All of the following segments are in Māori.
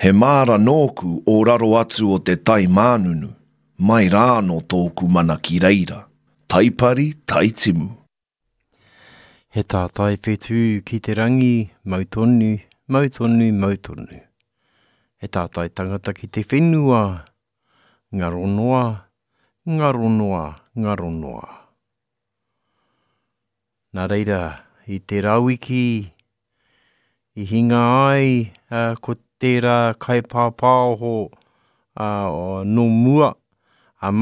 He māra nōku o raro atu o te tai mānunu, mai rāno tōku mana ki reira, taipari taitimu. He tātai whetū ki te rangi, mautonu, mautonu, mautonu. He tātai tangata ki te whenua, ngaronoa, ngaronoa, ngaronoa. Nā reira, i te rauiki, i hinga ai, ko tērā kai pāpāoho no mua, a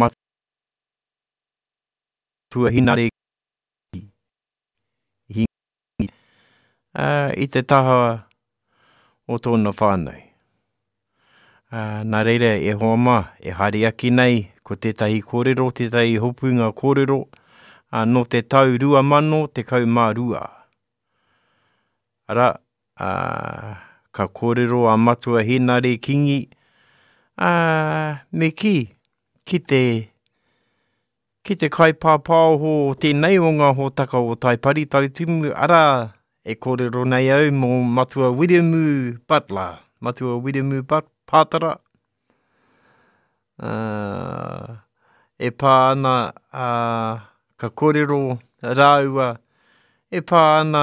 matua hinare i te taha o tōna whānau. Nā reira, e hoama, e haere aki nei, ko tētahi kōrero, tētahi hopunga kōrero, no te tau rua mano, te kaumārua. Ara, ka kōrero a matua hinare kingi, me ki te kai pāpāoho o tēnei o ngā hōtaka o taipari tautimu, ara e kōrero nei au mō matua Wiremu Butler, matua Wiremu Pātara. E pā ana ka kōrero rāua, e pā ana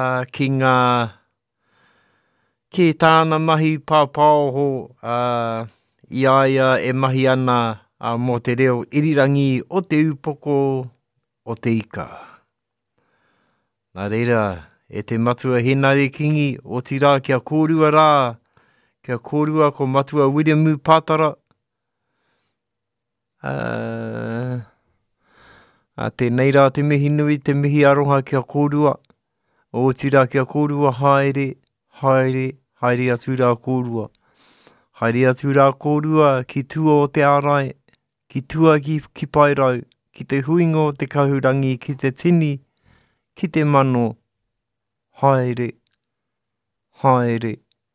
ki tāna mahi pāpāoho i aia e mahi ana mō te reo irirangi o te upoko o te ika. Nā reira, e te matua henare kingi o tira kia kōrua rā, kia kōrua ko matua Wiremu Pātara. Tēnei rā te mihi nui, te mihi aroha kia kōrua, o tira kia kōrua haere, haere, haere atu rā kōrua. Haere atu rā kōrua ki tua o te ārai, ki tua ki pairau, ki te huingo o te kahurangi, ki te tini, ki te mano, haere, haere,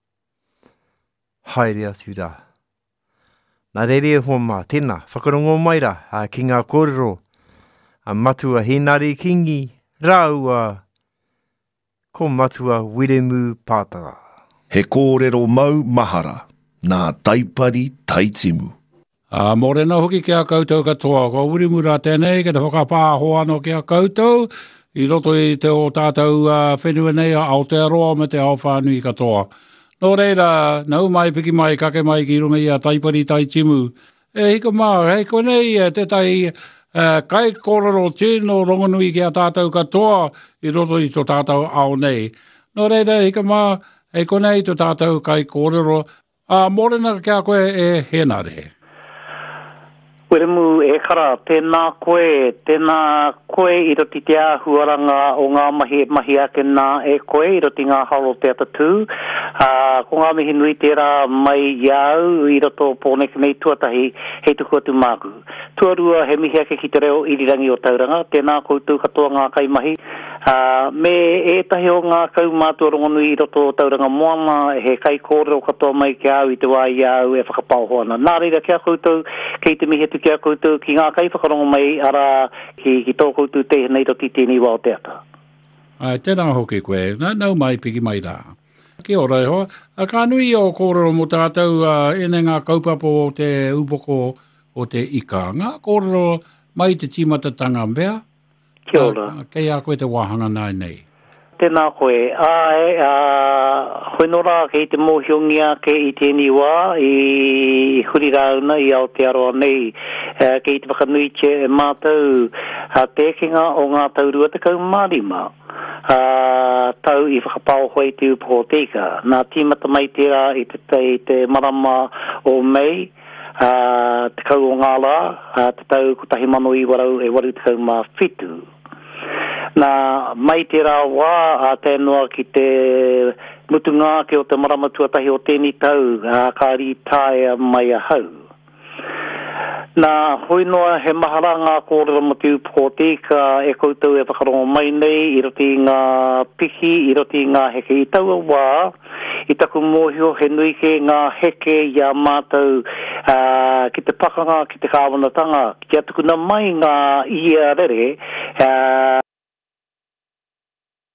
haere atu rā. Nā reire hoa mā, tēnā, whakarongo mai rā, ki ngā kōrero, a matua henare kingi, rāua, ko matua Wiremu Pātara. He kōrero mau mahara, nā taipari taitimu. Mōrena hoki kia koutou katoa, ko Wiremu rā tēnei, ke te whakapāho ano kia koutou, i roto i te o tātou whenua nei a Aotearoa me te Aowhānui katoa. Nō reira, nau mai piki mai, kake mai ki runga i a taipari taitimu. Hika mā, hei konei, te tai kai kōrero tēno rongonui ki a tātou katoa, i roto i tō tātou ao nei. Nō reira, hika mā, hei konei tō tātou kai kōrero, mōrena kia koe e henare. Wiremu e kara, tēnā koe i roti te āhuaranga o ngā mahi ake nā e koe i roti ngā halo te atatū. Ko ngā mihi nui tērā mai iau i roto pōneke nei tuatahi hei tuku atu māku. Tuarua he mihi ake ki te reo irirangi o tauranga, tēnā koutou katoa ngā kaimahi. Me e tahi o ngā kaumātua rongonui i roto tauranga moana, he kai kōrero katoa mai ki au i te wā i au e whakapau hoana. Nā reira kia koutou, kei te mihi atu kia koutou, ki ngā kai whakarongo mai ara ki tō koutou te nei roti tēnei wā o te ata. Tēnā hoki koe, nau mai piki mai rā. Kia ora ho, ka nui o kōrero mo tātou ene ngā kaupapo o te upoko o te ika. Ngā kōrero mai te tīmatatanga mbea? Kia ora. Kei a koe te wāhanga nei. Tēnā koe. Hoi nora kei te mōhiongia kei i tēnei wā i huri rauna i Aotearoa nei. Kei te whakanui te mātou tēkinga o ngā taurua te kaumārima. Tau i whakapau hoi te upoko te ika. Nā tīmata mai tērā i te marama o mei. Te kau o ngāla, te tau kutahi mano i warau e waru te kau mā whitu. Nā mai tērā wā tēnoa ki te mutunga ke o te marama tuatahi o tēnei tau, ka rītāia mai a hau. Nā hoi noa he mahara ngā kōrero mo te upoko te ika e koutou e whakarongo mai nei i roti ngā piki, i roti ngā heke i taua wā. I taku mōhio he nui ke ngā heke i a mātou ki te pakanga, ki te kāwanatanga. Kia tukuna mai ngā ia rere,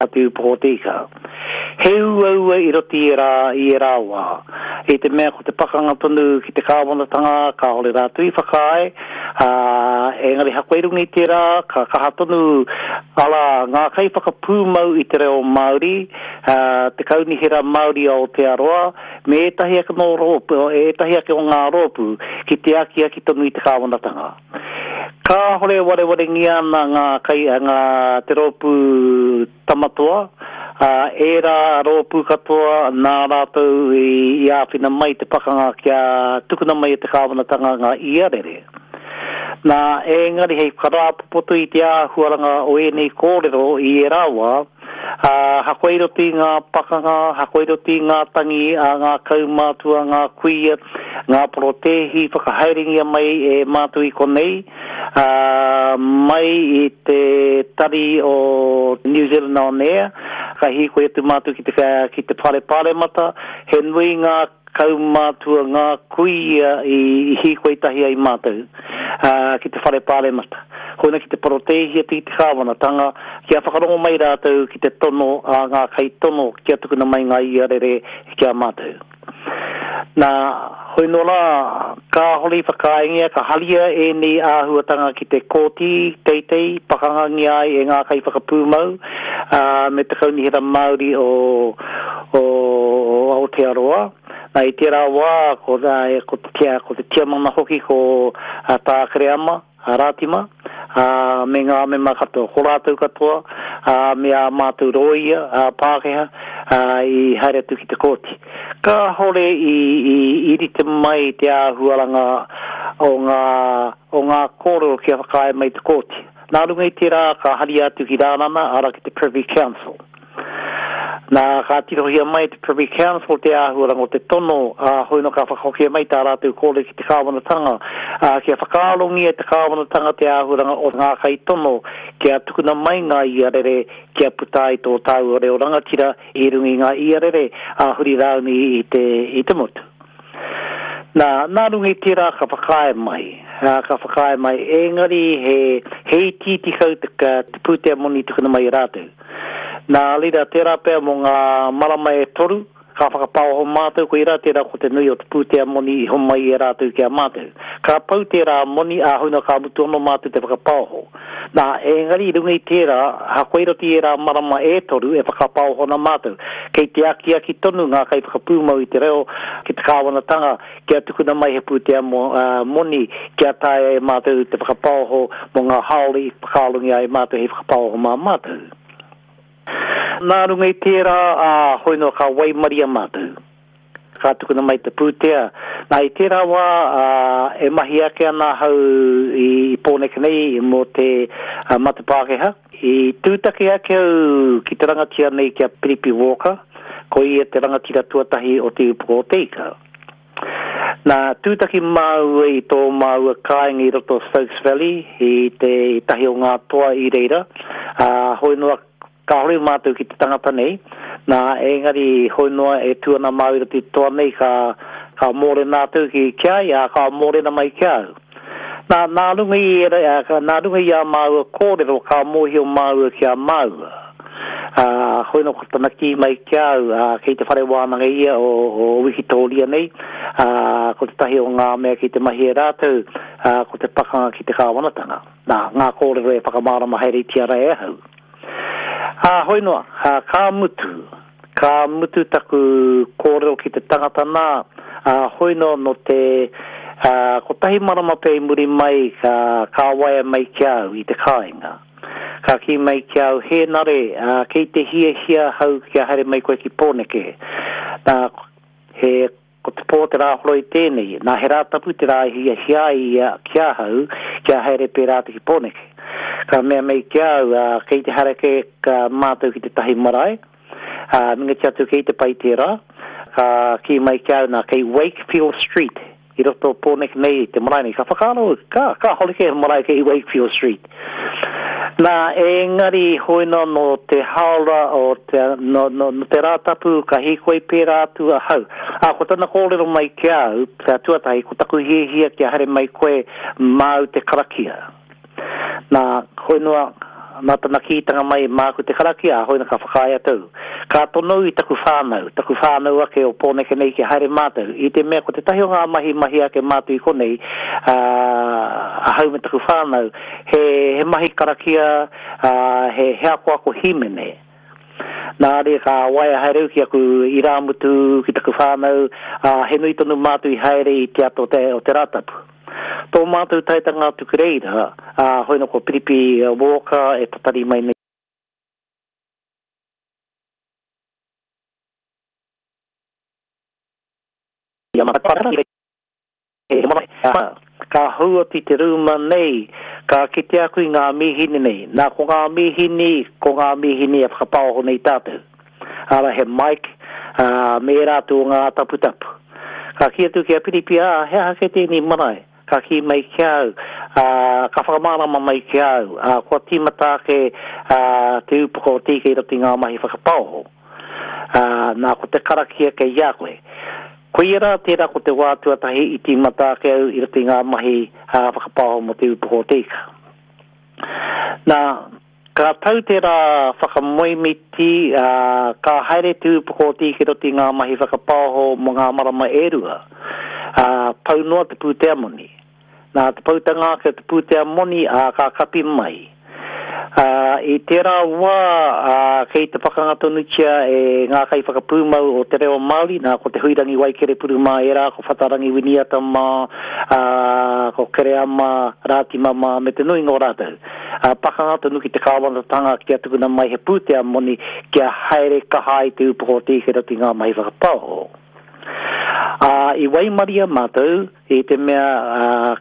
atu potika. Heu I roti I rawa. E te mea ko te pakanga tonu ki te kāwanatanga, ka hole rā tui whakae, engari hakoirungi te rā, ka kaha tonu ala ngā kai whakapū mau I te reo Māori, te kaunihira Māori o te aroa, me etahi ake no rōpu, etahi ake o ngā rōpu, ki te aki tonu I te kāwanatanga. Ka hore ware ngia ngā kai ngā te rōpu tamatua, era rōpu katoa nā rātou I āwhina mai te pakanga kia tukuna mai te kāwanatanga ngā iarere. Nā engari hei karāpupoto I te āhuaranga o enei kōrero I e rawa, hakoiroti ngā pakanga, hakoiroti ngā tangi, ngā kaumātua, ngā kuia, ngā porotehi, whakahairingia mai e mātu I konei, mai I te tari o New Zealand on Air, ka hiko tu mātu ki te pare mata, he nui ngā kaumātua ngā kuia I hiko tahi ai mātu, ki te pare mata. Hoina ki te porotehia te kāwanatanga, kia whakarongo mai rātou ki te tono, ngā kai tono, kia tukuna mai ngā iarere kia mātou. Nā, hoinola, ka holi whakaingia, ka halia ni āhuatanga ki te kōti, teitei, pakangangi ai e ngā kai whakapū mau, me te kaunihira Māori o Aotearoa. Nā I te rawa, ko te tiamana hoki ko Tākereama, Rātima, me ngā mema katoa, ko rātou katoa, me a mātou roia, Pākehā, I haere atu ki te kōti. Ka hore I rite mai te āhuaranga o ngā kōrero kia whakae mai te kōti. Nā runga I te rā, ka hari atu ki rānana, ara ki te Privy Council. Nā ka tirohia mai te Privy Council te āhuaranga o te tono, hoino ka whakahokia mai tā rātou kōre ki te kāwanatanga, kia whakaalongi te kāwanatanga te āhuaranga o ngā kai tono, kia tukuna mai ngā iarere, kia putai tō tāu o reo rangatira, I rungi ngā iarere, huri rauni I te motu. Nā rungi tira ka whakae mai, engari he tītikau te pūtea moni tukuna mai rātou. Nā lira tērā pēr mo ngā marama e toru, ka whakapau ho mātou, ko ira tērā ko te nui o te pūtea moni I homai e rātou kia mātou. Ka pau tērā moni hoina ka mutu ono mātou te whakapau ho. Nā engari rungi tērā, hakoiroti e rā marama e toru e whakapau ho na mātou. Kei te aki tonu ngā kai whakapū mau I te reo, ki te kāwanatanga, kia tukuna mai he pūtea moni, kia tae e mātou te whakapau ho mo ngā haori whakalungi ai mātou he whakapau ho mātou. Nā runga I tērā, hoino ka waimaria mātou. Ka tukuna mai te pūtea. Nā I tērā wā, e mahi ake ana hau I pōneke nei mo te mata Pākehā. I tūtake ake au ki te rangatira nei kia Piripi Walker, ko ia te rangatira tuatahi o te upo o teika. Nā tūtaki mau I tō mau kāinga I roto Stokes Valley, I te tahi o ngā toa I reira. Hoinoa ka hori mātou ki te tangata nei, nā engari hoinoa e tuana māwira te toa nei ka mōre nātou ki kia, ka mōre na mai kia. Nā runga I a māua kōrero ka mōhi o māua kia māua. Hoino ko tanaki mai kia, kei te whare wānanga ia o Wikitoria nei, ko te tahi o ngā mea ki te mahi e rātou, ko te pakanga ki te kāwanatanga. Ngā kōrero e whakamārama haere I tiara e hau. Hoinoa, ka mutu taku kōrero ki te tangata nā, hoino no te, ko tahi marama pei muri mai ka waia mai kiau I te kāinga. Ka ki mai kiau he nare, kei te hia hau kia haere mai koe ki pōneke. Ko te pō te rāhoro I tēnei, nā he rātapu te rā hia kia hau kia haere pē rāta ki pōneke. Ka mea mai kiau, kei te harake ka mātou ki te tahi marae, minga te atu kei te pai tērā, ka ki mai kiau nā kei Wakefield Street, I roto pōneke nei te marae nei, ka whakaro, ka holike marae kei Wakefield Street. Nā engari hoina no te haora o no te rātapu ka hikoi pērā atu a hau. Ko tana kōrero mai kiau, ka tuatahi, ko taku hia kia hare mai koe mau te karakia. Nā hoinua nā tana kitanga mai māku te karakia, hoi na ka whakaia tau. Ka tonou I taku whānau ake o pōneke nei ki haere mātou. I te mea ko te tahi o ngā mahi ake mātou I konei, a hau me taku whānau, he mahi karakia, he hea koako himene. Nā re ka waia haereu ki aku I rāmutu ki taku whānau, he nui tonu mātou I haere I te ato o te rātapu. Tō mātou taitanga tuku reira, hoi no ko piripi woka e tatari mai nei. Ka hua ti te rūma nei, ka kite aku I ngā mihini nei. Nā ko ngā mihini e whakapao nei tātou. Ara he Mike, me rātu o ngā tapu. Ka kia tu kia piripi he hake tēni marae. Ka ki mai kiau, ka whakamārama mai kiau, kua tīmata ke te upoko o tīkei roti ngā mahi whakapao. Nā ko te karakia ke iākoe. Ko ira tērā ko te wātua tahi I tīmata ke au I roti ngā mahi whakapao mo te upoko o tīka. Nā, ka tau tērā whakamoimiti, ka haere te upoko o tīkei roti ngā mahi whakapao mo ngā marama erua. Pau noa te pūtea moni. Nā te pautanga ke te pūtea moni ka kapi mai. I tērā wā kei te whakangatonutia e ngā kai whakapūmau o te reo Māori, nā ko te huirangi waikere puru mā era, ko whatarangi winiata mā, ko kerea mā, rātima mā, me te nui ngō rātou. Whakangatonuki te kāwanatanga kia tukuna mai he pūtea moni kia haere kahai te upoko tīke rati ngā mai whakapao. I waimaria mātou, I te mea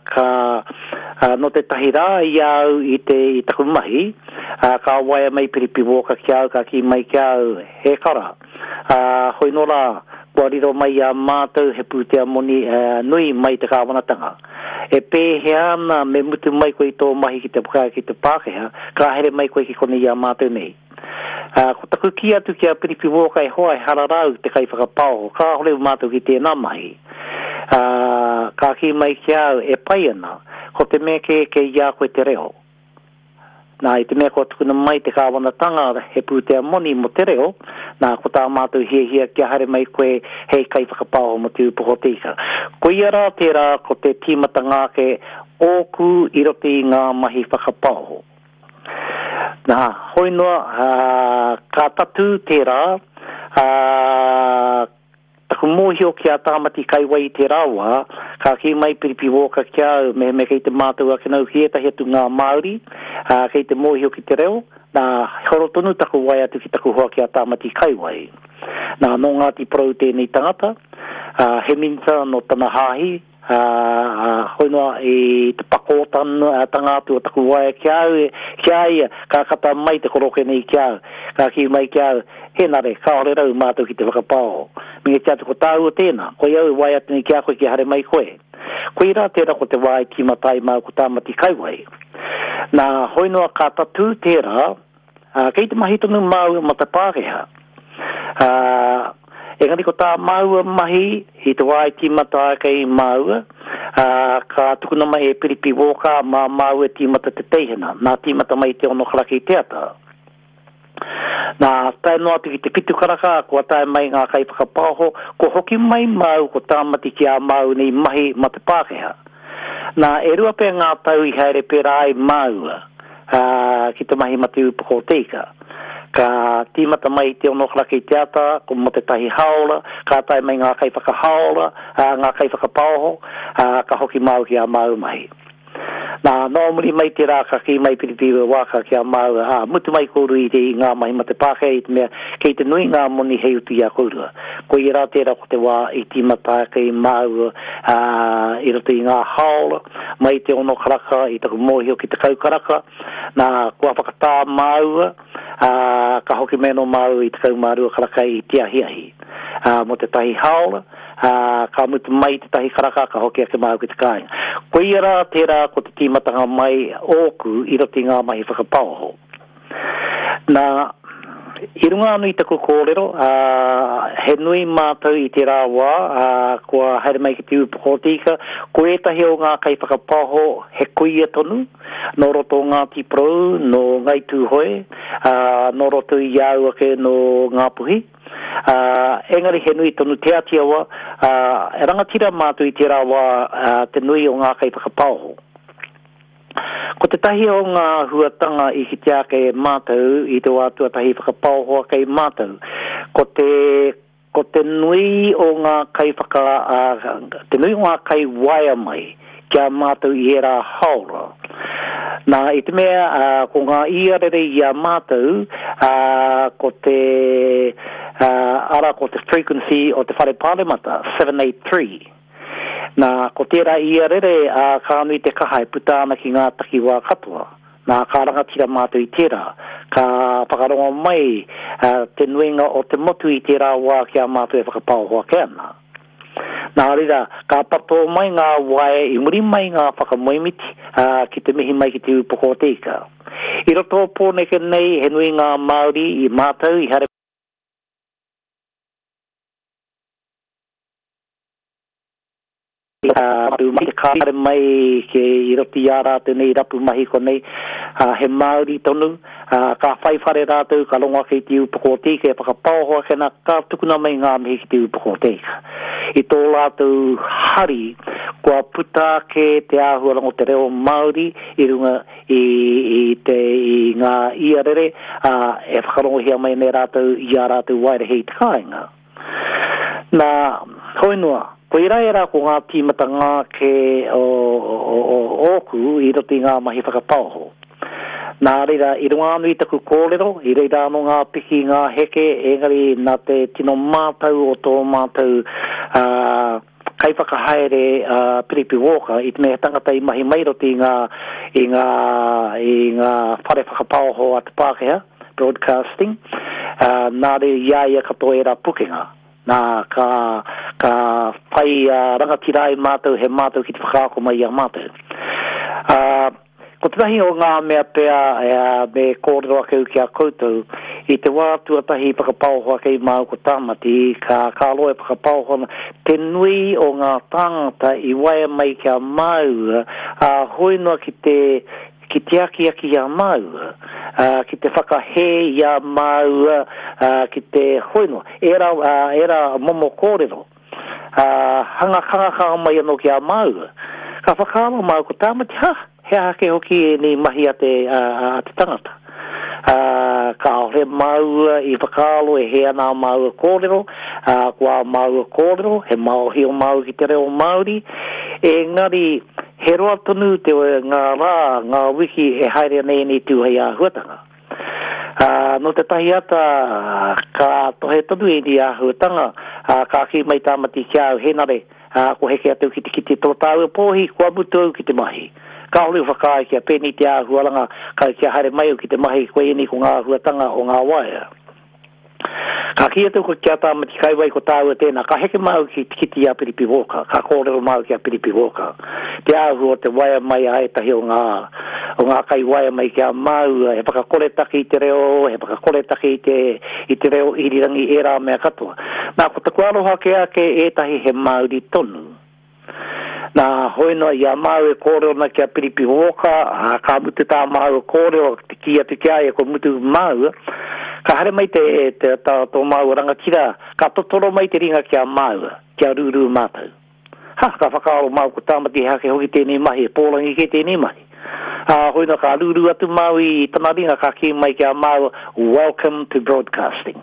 no te tahi rā I au I taku mahi, ka waia mai piripi woka ki au, ka ki mai ki au, he kara. Hoi no rā, kua riro mai a mātou he pūtea moni nui mai te kāwanatanga. E pēhea ana me mutu mai koe I tō mahi ki te pukaa ki te Pākehā, ka here mai koe ki kone I a mātou nei. Ko taku ki atu ki a piripi woka e hoa e hararau te kai whakapao, ka horeu mātou ki tēnā mahi. Ka ki mai ki au e pai ana, ko te mea ke ia koe te reo. Nā, I te mea ko tukuna mai te kāwanatanga he pūtea moni mo te reo, nā, ko tā mātou hia kia hare mai koe hei kai whakapao mo te upoko tika. Ko ia rā tērā ko te tīmata ngāke ōku I roti ngā mahi whakapao. Nā, hoi noa, ka tatu tērā, taku mōhio ki a tāmati kai wai tērā wā, ka ki mai piripi woka kia me kei te mātou a kenau hietahi atu ngā Māori, kei te mōhio ki te reo, nā horotonu taku wai atu ki taku hoa ki a tāmati kai wai. Nā, no ngāti prau tēnei tangata, he minta no tana hāhi, hoi noa I te pakotan tangātu o taku waia kia ia, ka kata mai te koroke nei kia, ka ki mai kia, he nare, ka ore rau mātou ki te whakapao. Minge tia te ko tāu o tēnā, ko iau waia tēnei kia koe ki hare mai koe. Ko ira tērā ko te wai tīmatai mau ko tāmati kaiwai. Nā, hoi noa ka tatu tērā, kei te mahi tonu mau ma te Pākehā. Engari ko tā maua mahi, I te wai tīmata kei maua, ka tukuna mai e piripi woka ma maua tīmata te teihena, nā tīmata mai te ono karaki te ata. Nā, tai noa tuki te pitu karaka, kua tai mai ngā kai whakapāho, ko hoki mai mau ko tāmati ki a mau nei mahi ma te Pākehā. Nā, e rua pē ngā tau I haere pēra ai maua, ki te mahi ma te upoko tika. Ka tīmata mai te ono karaki te ata, ko mo te tahi haola, ka tai mai ngā kai whakahaola, ngā kai whakapāho, ka hoki mau ki a mau mahi. Nā, no muri mai te rā ka ki mai piripiwa waka ki a mau, mutu mai kouru I te ngā mahi ma te Pākehā I te mea, kei te nui ngā moni hei utu I a kourua. Ko I rā tērā ko te wā I tīmata kei mau I roto I ngā haola, mai te ono karaka I taku mōhio ki te kaukaraka, nā, kua whakatā mau, ka hoki meno mau I te kaumārua karaka I te ahiahi. Mo te tahi haola, ka mutu mai te tahi karaka, ka hoki ake mau ki te kāinga. Ko I rā tērā ko te tīmatanga mai ōku I roti ngā mahi whakapauho. Nā, I runga anu I taku kōrero, he nui mātou I te rā wā, kua haere mai ki te upokotika, ko etahi o ngā kai whakapaho he kuia tonu, no roto ngā tiprou, no ngai tūhoe, no roto I auake no ngā puhi. Engari he nui tonu te atia wā, e rangatira mātou I te rā wā, te nui o ngā kai whakapaho. Ko te tahi o ngā huatanga I ki te ake mātou I te wātua tahi whakapauhoa kei mātou. Ko te nui o ngā kai te nui o ngā kai waia mai kia mātou I era haura. Nā I te mea ko ngā iarere I a mātou ko te ara ko te frequency o te whare pāremata 783. Nā, ko tērā ia rere ka anui te kaha e putāna ki ngā takiwā katoa. Nā, ka rangatira mātou I tērā. Ka whakaronga mai te nuinga o te motu I tērā wā kia mātou e whakapauhoa ke ana. Nā, rira, ka pato mai ngā wae I muri mai ngā whakamoimiti ki te mihi mai ki te upoko teika. I roto pōneke nei he nui ngā Māori I mātou I hare mai kāre mai ke I roti ā rātou nei rapu mahi ko nei he Māori tonu ka whaiwhare rātou ka longa ki te upoko tika e whakapauhoa kena ka tukuna mai ngā mihi ki te upoko tika I tō rātou hari kua puta ke te āhua rango te reo Māori I runga I ngā iarere e whakarongo hea mai nei rātou I ā rātou waire hei te kāinga nā hoinua Ko I rai ko ngā tīmata ngā ke o oku I roti ngā mahi whakapauho. Nā reira, I runga anu I taku kōrero, I reira anu ngā piki ngā heke, engari nā te tino mātou o tō mātou kai whakahaere Piripi Walker, I te mea tangata I mahi mai roti I ngā whare whakapauho a te Pākehā, broadcasting, nā re iaia katoa e rā pukenga. Nā ka whai rangatirai mātou he mātou ki te whakaako mai a mātou. Ko te tahi o ngā mea pēa me kōrero akeu ki a koutou, I te wātua tahi whakapauhoa kei māu ko tāmati, ka loe whakapauhoa, te nui o ngā tāngata I waia mai ki a māu, hoinua ki te aki a mau, ki te whakahe I a mau, ki te hoino, era momo kōrero, hanga mai anō ki a mau, ka whakaalo mau ko tāmati, he hake hoki ni mahi a te tangata. Ka ore mau I whakaalo e hea nā mau kōrero, kua mau kōrero, he mau hi o mau ki te reo Māori, ngari he roa tonu te ngā wiki e haere nei ni tūhei a huatanga. No te tahi ata ka tohe tonu I ni a huatanga, ka ki mai tāmati kia au henare, ko heke atu ki te tō tāua pōhi, kua mutu au ki te mahi. Ka hori whakai kia pēni te a hualanga, ka kia haere mai au ki te mahi, koe ni ko ngā huatanga o ngā waia. Ka kia tau ko kia tāmati kaiwai ko tāua tēnā, ka heke mau ki tiki a Piripi Walker, ka kōrero mau ki a Piripi Walker. Te ahu o te waia mai a etahi o ngā kai waia mai ki a mau, he whakakoretaki I te reo, he whakakoretaki I te reo irirangi e rā mea katoa. Nā, ko taku aroha ke ake etahi he Māori tonu. Nā, hoinoa I a mau e kōrero na ki a Piripi Walker, ka mutu tā mau e kōrero, te kia te kia e ko mutu mau, ka hare mai tō mau rangatira, ka totoro mai te ringa ki a mau, ki a rūrū mātou. Ka whakaaro mau ko tāmati hake hoki tēnei mahi, pōlangi ke tēnei mahi. Hoina ka rūrū atu mau I tana ringa ka ki mai ki a mau, welcome to broadcasting.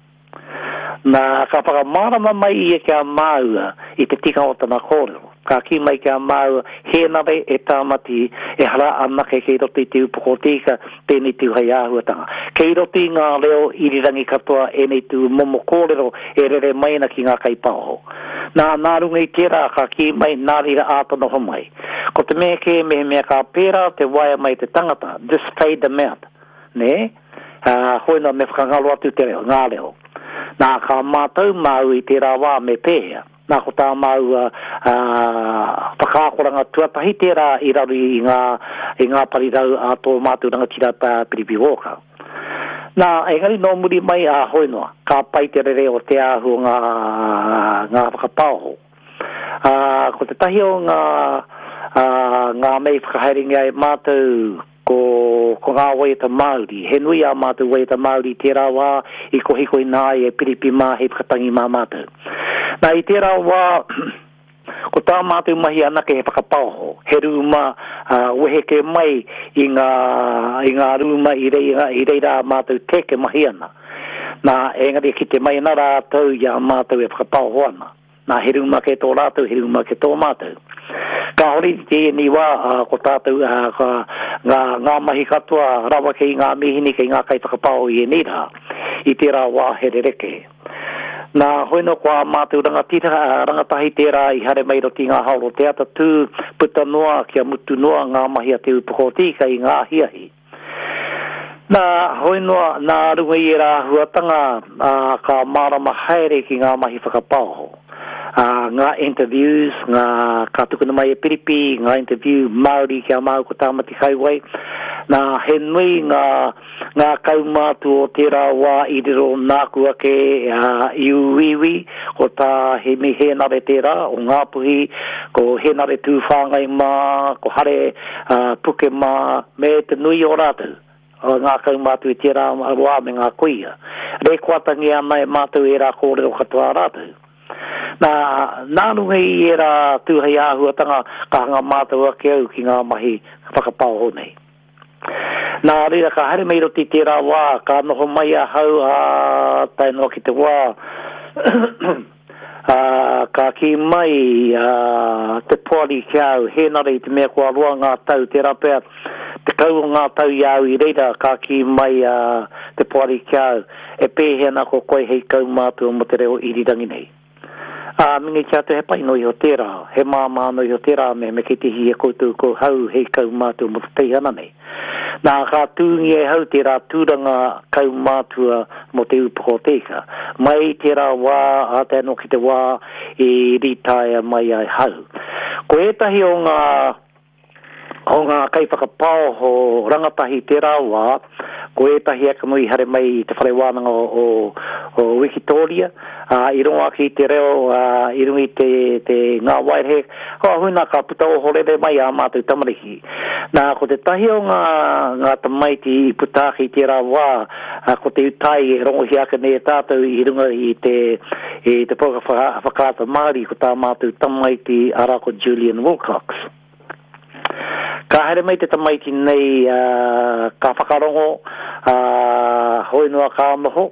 Nā ka whakamārama mai I ki a mau I te tika o tana kōrero. Ka ki mai ki a mau, he nare e tāmati e hara anake kei roti te upoko tika tēnei tūhei āhuatanga. Kei roti ngā reo irirangi katoa e nei tū momo kōrero e rere maina ki ngā kai pāho. Nā runga I tērā ka ki mai nārira ātana ho mai. Ko te mea ke mea ka pēra te waia mai te tangata, just fade them out. Ne? Hoina me whakangalo atu te reo, ngā reo. Nā ka mātou mau I tērā wā me pēhea. Nā ko tā mau whakākoranga tuatahi tērā I raru I ngā parirau a tō mātou rangatira Piripi Walker. Nā, engari no muri mai a hoinoa, ka pai te rere o te ahu ngā whakapauho. Ko te tahi o ngā mei whakaharinga e mātou ko ngā waita Māori. He nui a mātou waita Māori te rawa I ko hiko I nā e piripi mā he whakatangi mā mātou. Nā I te rawa ko tā mātou mahi anake he whakapauho. He rūma weheke mai I ngā rūma I reira mātou teke mahi ana. Nā engari ki te mai nā rātou I a mātou e whakapauho ana. Nā he rūma ke tō rātou, he rūma ke tō mātou. Ka hori te ni wā ko tātou ngā mahi katoa rawa kei ngā mihini kei ngā kai whakapau I nira I te rā wā here reke. Nā hoino kua mātou rangatahi tērā I hare mai roti ngā hauro te ata tū puta noa kia mutu noa ngā mahi a te upukoti kai ngā hiahi. Nā hoinoa nā runga I rā huatanga ka marama haere ki ngā mahi whakapau. Ngā interviews, ngā kātukuna mai e piripi, ngā interview Māori kia mau ko tāmati kaiwai. Nā he nui ngā kaumātu o tērā wā I riro nāku ake I uiwi, ko tā he mi he nare tērā, o ngā puhi, ko he nare tūwhāngai mā, ko hare puke mā, me te nui o rātou. O ngā kaumātu I tērā wā me ngā kuia. Re kuatangi ana e mātou e rā kōrero katoa rātou. Nā runga I rā tūhei āhuatanga ka hanga mātou ake au ki ngā mahi whakapau honei. Nā rira ka hare mei roti tērā wā, ka noho mai a hau tai noa ki te wā, ka ki mai te poari ki au, he nare I te mea kua roa ngā tau, tērā pēr, te kau ngā tau I au I reira, ka ki mai te poari ki au, e pēhena ko koe hei kau mātua mo te reo irirangi nei. Mingi kia te he pai noi ho tērā, he māmā noi ho tērā me ki te hi e koutou ko hau hei kau mātua mo te teihana nei. Nā ka tūngi e hau tērā tūranga kau mātua mo te upoko teka. Mai tērā wā, a te anō ki te wā I ritaia mai ai hau. Ko etahi o ngā kai whakapau ho rangatahi tērā wā, ko etahi aka mui hare mai te whare wānanga o Wikitoria, I rongo aki te reo, I rungi te ngā wairehe, hoa huna ka puta o horere mai a mātou tamarihi. Nā ko te tahi o ngā tamaiti I putaki tērā wā, ko te utai e rongo hi aka ne tātou I runga I te poka whakaata Māori ko tā mātou tamaiti ara ko Julian Wilcox. Ka haere mai te tamaiti nei ka whakarongo, hoi noa ka noho,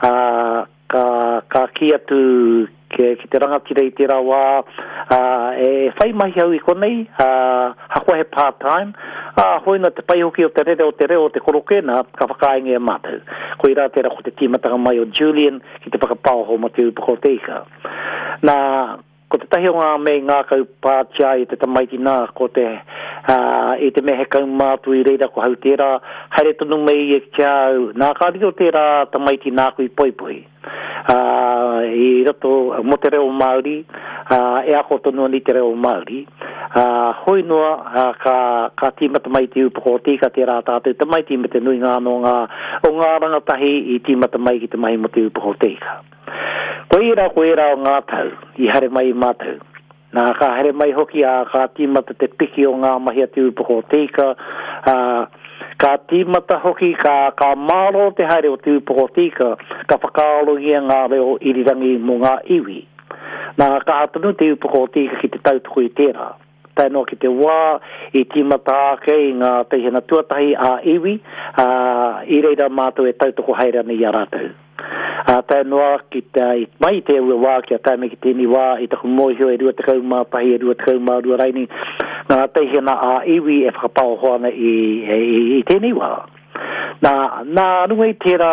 ka ki atu ki te rangatira I tērā wā, e whai mahi au I konei, hakoa he part-time, hoi noa te pai hoki o te reo o te korokena, ka whakainge e mātou. Ko I rā tērā ko te tīmatanga mai o Julian, ki te whakapau ho ma te upako teika. Nā, ko te tahi o ngā kau pātia I te tamaiti nā, ko te I te mehe kau mātu I reira ko hau tērā, haere tonu mei e kia au, nā ka riro tērā tamaiti nā kui poipoi. I roto mo te reo Māori, e ako tonu ni te reo Māori, hoi noa ka tīmata mai te upako o tika tērā tātou tamaiti me te nui ngā no o ngā rangatahi I tīmata mai ki te mahi mo te upako o tika. Ko era o ngā tau, I hare mai I mātou. Nā ka hare mai hoki ka tīmata te piki o ngā mahi a te upako o tika, ka tīmata hoki ka māro te haere o te upako o tika, ka whakaalogia ngā reo irirangi mo ngā iwi. Nā ka hatanu te upako o tika ki te tautuku I tērā. Tainoa ki te wā, I tīmata ake I ngā teihena tuatahi a iwi, I reira mātou e tautuku haere nei a rātou. Tainoa ki mai te ua wā kia taime ki tēni wā I taku mōhio e rua te kaumātahi e rua te kaumārua raini ngā teihena a iwi e whakapau hoana I tēni wā. Nā runga I tērā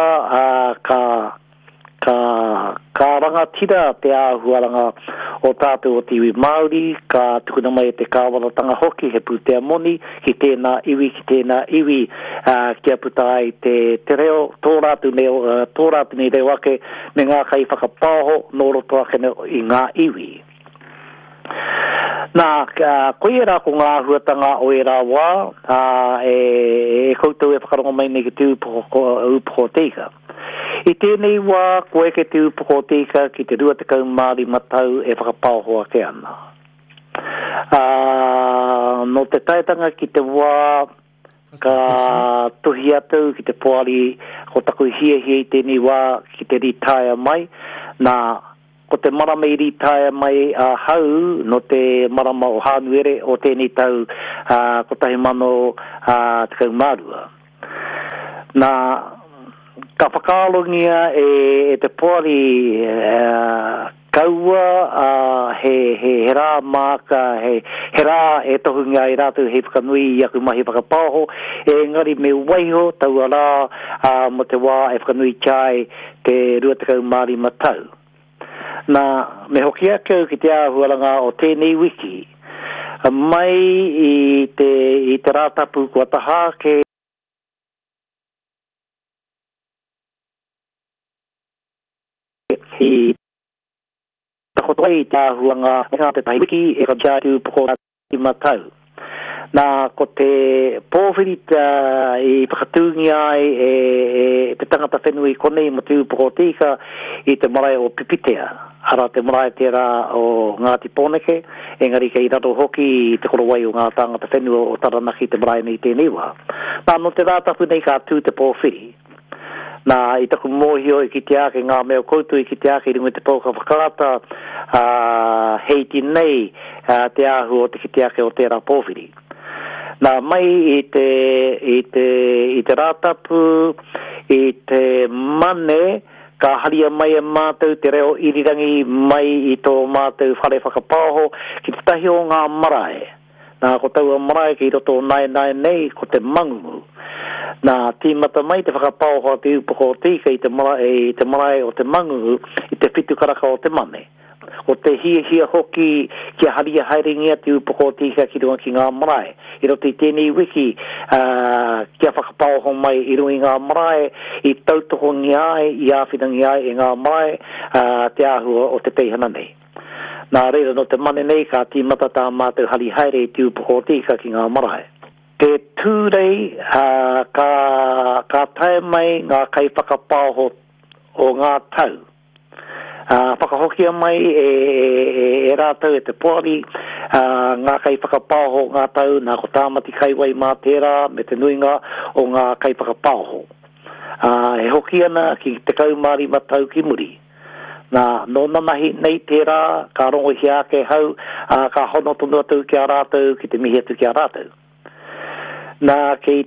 ka rangatira te āhuaranga o tātou o te iwi Māori, ka tukuna mai te kāwaratanga hoki he pūtea moni, ki tēnā iwi kia puta ai te reo, tō rātu nei reo ake, me ngā kai whakapāho, nō roto ake I ngā iwi. Nā, koe rā ko ngā huatanga o e rā wā, e koutou e whakarongo mai nei ki te upoko teika. I tēnei wā, koe ke te upoko teika ki te 20 Māori matau e whakapauhoa ke ana. No te taitanga ki te wā, ka tuhi atu ki te poari, ko taku hia i tēnei wā ki te retire mai, nā, ko te marama i ritaya mai hau no te marama o Hānuere o tēnei tau ko tahi mano te kaumārua. Nā, ka whakaalongia e te poari kaua he rā māka, he rā e tohunga i rātou he whakanui i aku mahi whakapāho, e ngari me waiho tau a rā mo te wā e whakanui chai te 20 Māori matau. Nā, me hoki ake ki te āhuaranga o tēnei wiki, mai i te rātapu kua taha ke i takotoa i te āhuanga ngā te tahi wiki e ka jātu poko i matau. Nā, ko te pōwhirita i whakatūngi ai te tangata whenui konei mo te upoko tika i te marae o Pipitea. Ara te marae tērā o Ngāti Pōneke, engari kei rato hoki i te korowai o ngā tangata whenua o Taranaki te marae nei tēnei wā. Nā, no te rātapu nei ka tū te pōwhiri. Nā, i taku mōhio i ki te ake ngā meo koutu i ki te ake i ringo te pōka whakata heiti nei te āhu o te ki te ake o tērā pōwhiri. Nā, mai i te rātapu, i te mane, ka haria mai e mātou te reo irirangi mai i tō mātou whare whakapāho ki te tahi o ngā marae. Nā, ko tau a marae ki roto nai nei, ko te mangungu. Nā, tīmata mai te whakapāho te upoko tika i te marae o te mangungu i te whitu karaka o te mane. O te hia hoki kia haria haeringia te upoko tika ki runga ki ngā marae. I roto i tēnei wiki kia whakapauho mai i runga i ngā marae, i tautoko ngi ai, i āwhinangi ai i ngā marae te āhua o te teihana nei. Nā reira no te mane nei ka tīmata tā mātou hari haere i te upoko tika ki ngā marae. Te tūrei ka tae mai ngā kai whakapauho o ngā tau. Whakahokia mai e rātau e te poari, ngā kai whakapāho ngā tau, nā ko tāmati kaiwai mā tērā, me te nuinga o ngā kai whakapāho. E hoki ana ki te kaumāri matau ki muri. Nā, no nanahi nei tērā, ka rongo hi ake hau, ka hono tonu atu ki a rātau, ki te mihi atu ki a rātau. Nā, kei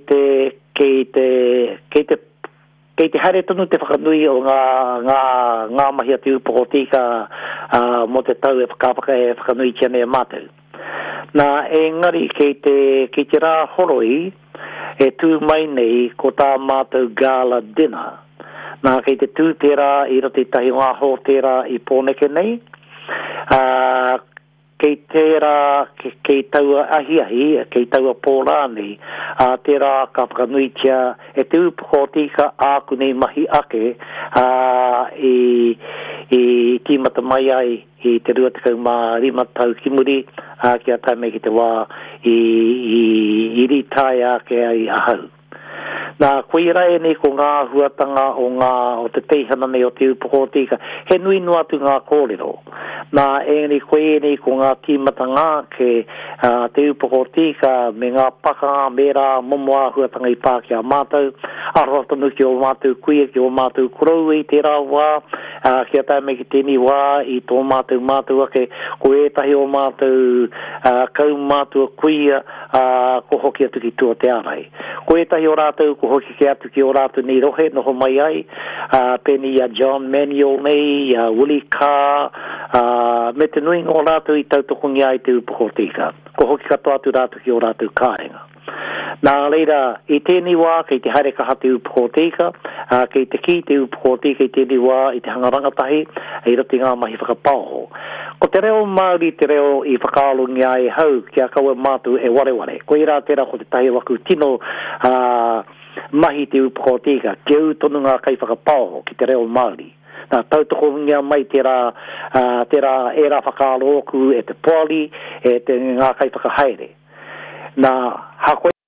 te haere tonu te whakanui o ngā mahi atu upoko tika mo te tau e whakanui tiane e mātou. Nā, engari kei te rā horoi e tū mai nei ko tā mātou gala dinner. Nā, kei te tū tērā i roti tahi ngā ho tērā i Pōneke nei. Kei tērā, kei taua ahiahi, kei taua pōrāni, tērā ka whakanuitia e te upoko tika āku nei mahi ake i tīmata mai ai i te 25 tau ki muri ki a taime ki te wā i ritai ake ai ahau. Nā, koe rai nei ko ngā huatanga o te teihana nei o te upoko tika, he nui no atu ngā kōrero. Nā, e koe nei ko ngā tīmata ngā ke te upoko tika me ngā paka mera momoa huatanga i pā ki a mātou, arohatanu ki o mātou kuia ki o mātou kurau i tērā wā, ki a taime ki tēni wā i tō mātou ake, ko e tahi o mātou kau mātou kuia ko hoki atu ki tua te arai. Ko e tahi o rātou ko hoki ki atu ki o rātou nei rohe, noho mai ai, peni a John Manuel nei, Willie Carr, me te nui ngō rātou i tautokongi ai te upoko tika. Ko hoki katoa atu rātou ki o rātou kārenga. Nā reira, i tēnei wā, kei te haere kaha te upoko tika, kei te ki te upoko tika i tēnei wā, i te hangarangatahi, i roti ngā mahi whakapāho. Ko te reo Māori, te reo i whakaalungi ai hau, ki a kaua mātu e wareware. Ko i rā tērā ko te tahi waku tino mahi te upoko tika, te au tonu ngā kai whakapāho ki te reo Māori. Nā tautoko ngia mai te rā e rā whakaalo oku e te poli, e te ngā kai whakahaere. Nā hakoe